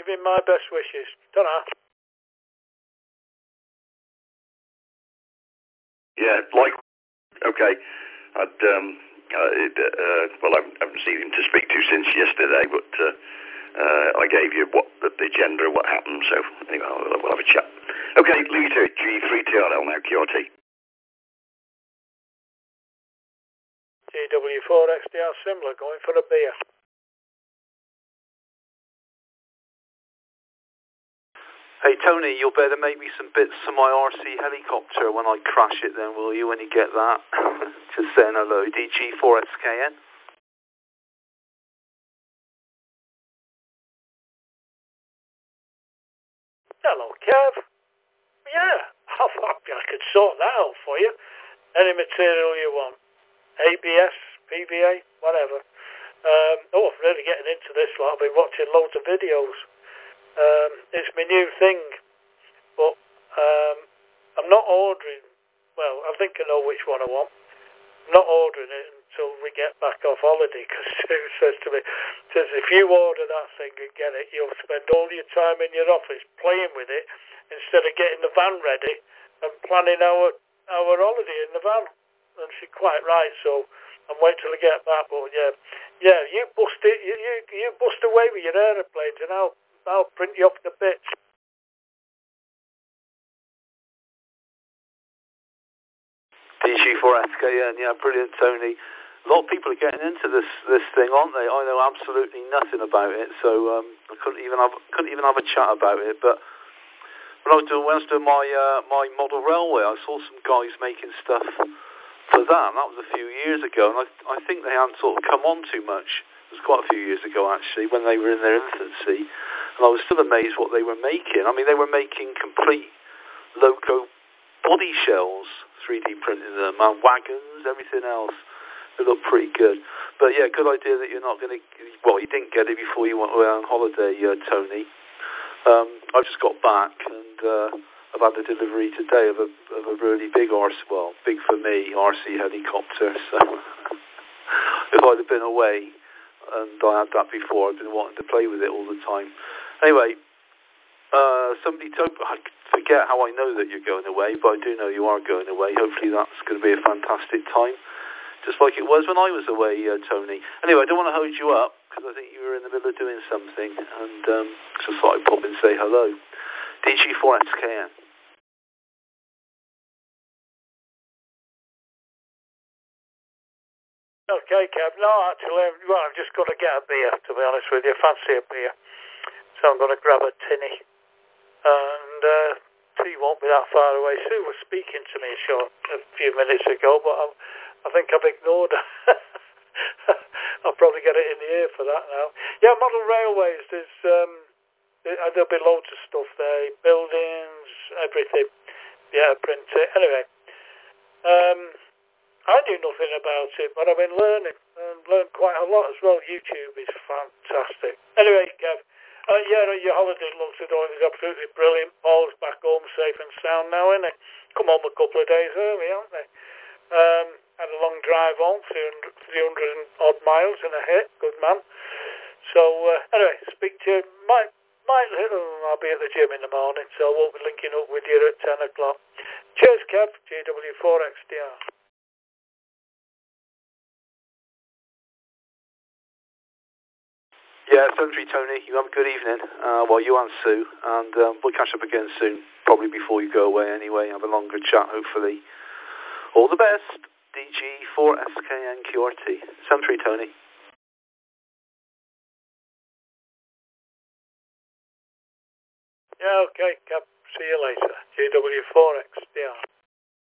Give him my best wishes. Ta-ra. Yeah, like, okay. Well, I haven't seen him to speak to since yesterday, but I gave you the agenda, what happened, so anyway, we'll have a chat. Okay, leave it to it. G3TRL now, QRT. GW4XDR similar, going for a beer. Hey Tony, you'll better make me some bits for my RC helicopter when I crash it then, will you, when you get that? Just saying hello. DG4SKN. Hello, Kev. Yeah, I could sort that out for you. Any material you want. ABS, PVA, whatever. I'm really getting into this lot. I've been watching loads of videos. It's my new thing, but I'm not ordering. Well, I think I know which one I want. I'm not ordering it until we get back off holiday, because Sue says to me, if you order that thing and get it, you'll spend all your time in your office playing with it instead of getting the van ready and planning our holiday in the van. And she's quite right, so I'm waiting till I get back. But yeah, you bust it. You bust away with your aeroplanes, and I'll print you off the bits. DG4SKN, yeah, brilliant, Tony. A lot of people are getting into this thing, aren't they? I know absolutely nothing about it, so I couldn't even have a chat about it. But when I was doing my model railway, I saw some guys making stuff for that, and that was a few years ago, and I think they hadn't sort of come on too much. It was quite a few years ago, actually, when they were in their infancy, and I was still amazed what they were making. I mean, they were making complete loco body shells, 3D printing them, and wagons, everything else. They look pretty good. But yeah, good idea that you're not going to, well, you didn't get it before you went away on holiday, Tony. I just got back, and I've had a delivery today of a really big big for me, RC helicopter. So if I'd have been away, and I had that before, I'd been wanting to play with it all the time. Anyway, somebody told, I forget how I know that you're going away, but I do know you are going away. Hopefully that's going to be a fantastic time, just like it was when I was away, Tony. Anyway, I don't want to hold you up, because I think you were in the middle of doing something, and just thought I'd pop in and say hello. DG4SKN. Okay, Kev. No, actually, well, I'm just going to get a beer, to be honest with you. Fancy a beer. So I'm going to grab a tinny. And tea won't be that far away. Sue was speaking to me a few minutes ago, but I think I've ignored her. I'll probably get it in the ear for that now. Yeah, model railways, there'll be loads of stuff there. Buildings, everything. Yeah, print it. Anyway, I knew nothing about it, but I've been learning, and learned quite a lot as well. YouTube is fantastic. Anyway, Kev, your holiday looks as though it was absolutely brilliant. Paul's back home safe and sound now, isn't he? Come home a couple of days early, haven't they? Had a long drive home, 300 and odd miles in a hit. Good man. So, anyway, speak to you. I'll be at the gym in the morning, so I won't be linking up with you at 10 o'clock. Cheers, Kev. GW4XDR. Yeah, Sentry Tony, you have a good evening. You and Sue, and we'll catch up again soon, probably before you go away anyway, have a longer chat, hopefully. All the best, DG4SKN Sentry Tony. Yeah, okay, Cap. See you later. GW4XDR.